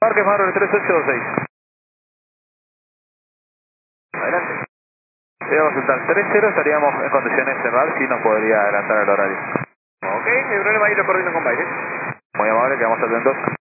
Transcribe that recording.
Parque Marvel 3826. Adelante. Llegamos al 30, estaríamos en condiciones de cerrar, si nos podría adelantar el horario. Ok, no hay problema, ir coordinando con baile. Muy amable, quedamos atentos.